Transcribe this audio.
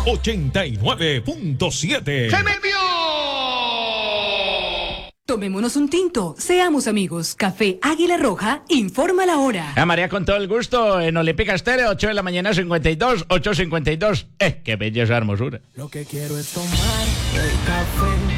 89.7. ¡Se me envió! Tomémonos un tinto, seamos amigos. Café Águila Roja informa la hora. A María, con todo el gusto, en Olímpica Estéreo, 8 de la mañana, 52, 8:52. ¡Qué belleza, hermosura! Lo que quiero es tomar el café.